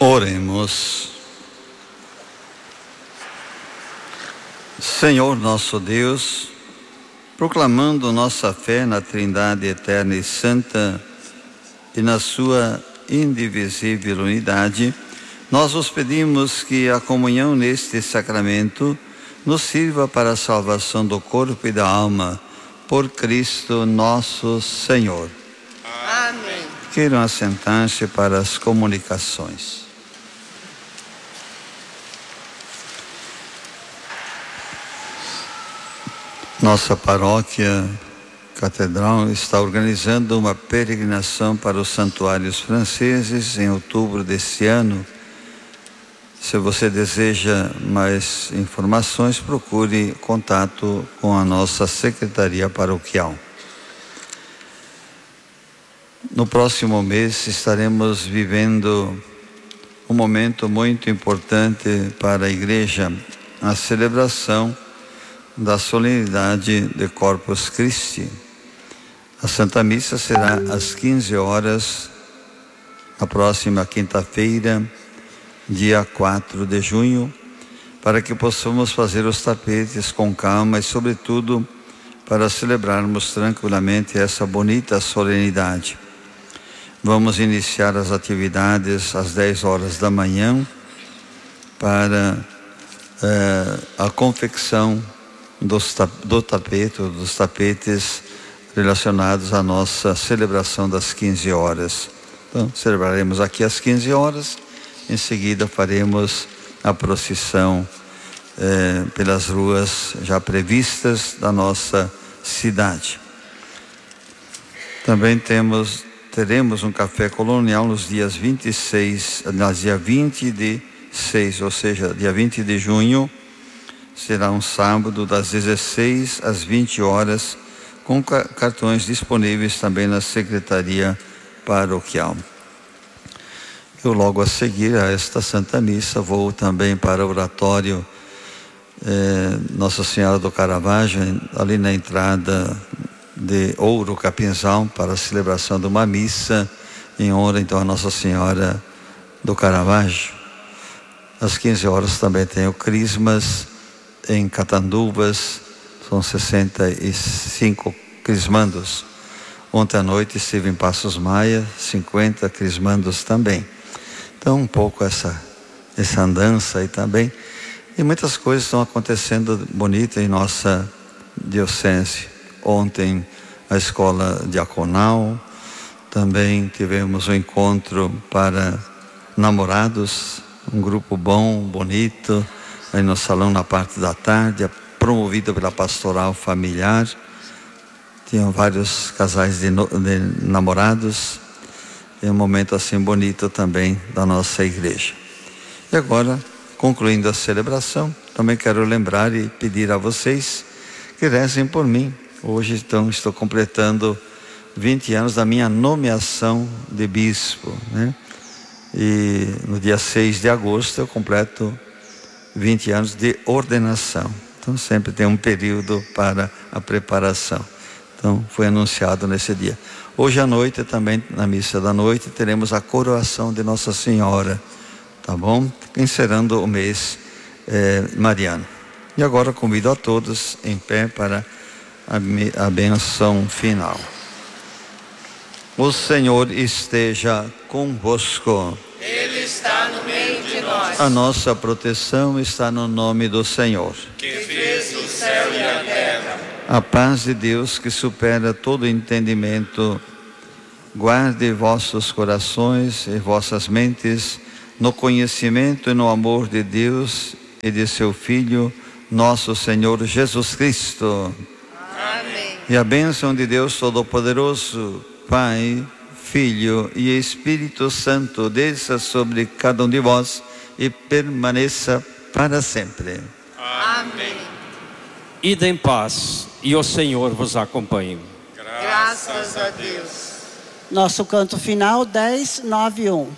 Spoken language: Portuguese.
Oremos. Senhor nosso Deus, proclamando nossa fé na Trindade eterna e santa e na sua indivisível unidade, nós vos pedimos que a comunhão neste sacramento nos sirva para a salvação do corpo e da alma, por Cristo nosso Senhor. Amém. Queiram assentar-se para as comunicações. Nossa paróquia catedral está organizando uma peregrinação para os santuários franceses em outubro deste ano. Se você deseja mais informações, procure contato com a nossa secretaria paroquial. No próximo mês estaremos vivendo um momento muito importante para a igreja, a celebração da solenidade de Corpus Christi. A Santa Missa será às 15 horas, na próxima quinta-feira, dia 4 de junho, para que possamos fazer os tapetes com calma e, sobretudo, para celebrarmos tranquilamente essa bonita solenidade. Vamos iniciar as atividades às 10 horas da manhã para a confecção dos tapetes relacionados à nossa celebração das 15 horas. Então, celebraremos aqui às 15 horas, em seguida faremos a procissão pelas ruas já previstas da nossa cidade. Também teremos um café colonial nos dias 26, dia 20 de 6, ou seja, dia 20 de junho, será um sábado das 16 às 20 horas, com cartões disponíveis também na secretaria paroquial. Eu logo a seguir a esta Santa Missa vou também para o oratório Nossa Senhora do Caravaggio, ali na entrada de Ouro Capinzal, para a celebração de uma missa em honra então a Nossa Senhora do Caravaggio. Às 15 horas também tem o Crismas em Catanduvas, são 65 crismandos. Ontem à noite estive em Passos Maia, 50 crismandos também. Então um pouco essa andança aí também. E muitas coisas estão acontecendo bonitas em nossa diocese. Ontem a escola diaconal, também tivemos um encontro para namorados, um grupo bom, bonito, aí no salão na parte da tarde, promovido pela pastoral familiar. Tinham vários casais de namorados. É um momento assim bonito também da nossa igreja. E agora, concluindo a celebração, também quero lembrar e pedir a vocês que rezem por mim. Hoje então estou completando 20 anos da minha nomeação de bispo, né? E no dia 6 de agosto eu completo 20 anos de ordenação. Então sempre tem um período para a preparação. Então foi anunciado nesse dia. Hoje à noite também, na missa da noite, teremos a coroação de Nossa Senhora, tá bom? Encerrando o mês mariano. E agora convido a todos em pé para a bênção final. O Senhor esteja convosco. Ele está no meio de nós. A nossa proteção está no nome do Senhor, que fez o céu e a terra. A paz de Deus, que supera todo entendimento, guarde vossos corações e vossas mentes no conhecimento e no amor de Deus e de seu Filho, nosso Senhor Jesus Cristo. Amém. E a bênção de Deus Todo-Poderoso, Pai, Filho e Espírito Santo, desça sobre cada um de vós e permaneça para sempre. Amém. Ide em paz e o Senhor vos acompanhe. Graças a Deus. Nosso canto final 10, 9, 1.